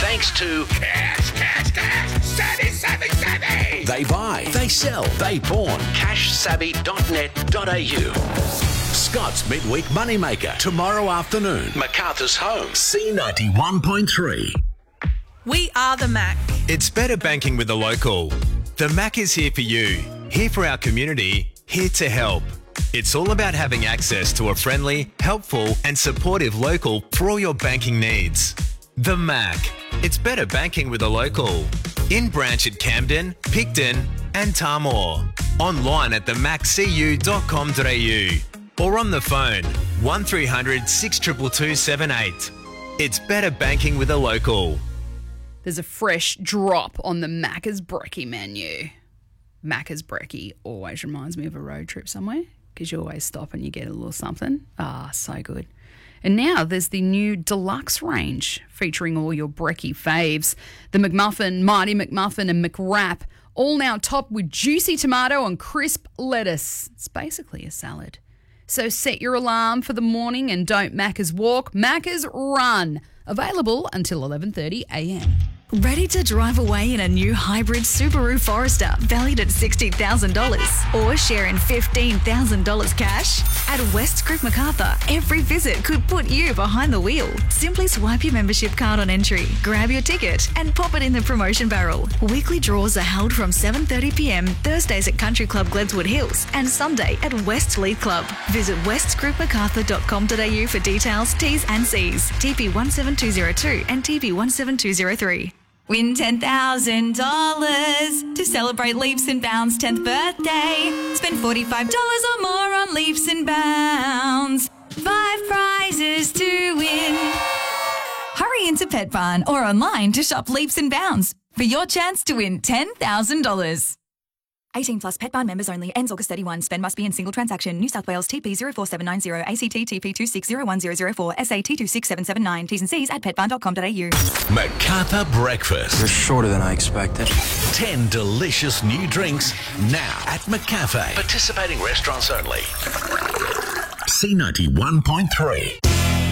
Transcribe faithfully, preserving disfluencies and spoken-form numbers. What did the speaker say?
thanks to Cash, cash, cash, savvy, savvy, savvy. They Buy, They Sell, They Pawn. cash savvy dot net dot a u. Scott's Midweek Moneymaker, tomorrow afternoon. MacArthur's Home, C ninety-one point three. We are the Mac. It's better banking with the local. The Mac is here for you, here for our community, here to help. It's all about having access to a friendly, helpful and supportive local for all your banking needs. The Mac. It's better banking with a local. In branch at Camden, Picton and Tarmore. Online at the mac c u dot com dot a u or on the phone one three hundred, six two two, two seven eight. It's better banking with a local. There's a fresh drop on the Macca's Brekkie menu. Macca's Brekkie always reminds me of a road trip somewhere because you always stop and you get a little something. Ah, so good. And now there's the new deluxe range featuring all your Brekkie faves. The McMuffin, Mighty McMuffin and McWrap, all now topped with juicy tomato and crisp lettuce. It's basically a salad. So set your alarm for the morning and don't Macca's walk, Macca's run. Available until eleven thirty a m. Ready to drive away in a new hybrid Subaru Forester valued at sixty thousand dollars or share in fifteen thousand dollars cash? At West Creek MacArthur, every visit could put you behind the wheel. Simply swipe your membership card on entry, grab your ticket and pop it in the promotion barrel. Weekly draws are held from seven thirty p m Thursdays at Country Club Gledswood Hills and Sunday at West Leith Club. Visit west creek macarthur dot com dot a u for details, T's and C's. T P one seven two zero two and T P one seven two zero three. Win ten thousand dollars to celebrate Leaps and Bounds' tenth birthday. Spend forty-five dollars or more on Leaps and Bounds. Five prizes to win. Hurry into Pet Barn or online to shop Leaps and Bounds for your chance to win ten thousand dollars. eighteen plus Pet Barn members only. Ends August thirty-first. Spend must be in single transaction. New South Wales T P zero four seven nine zero, A C T T P two six zero one zero zero four, S A T two six seven seven nine. T's and C's at pet barn dot com dot a u. MacArthur Breakfast. You're shorter than I expected. Ten delicious new drinks now at McCafe. Participating restaurants only. C ninety-one point three.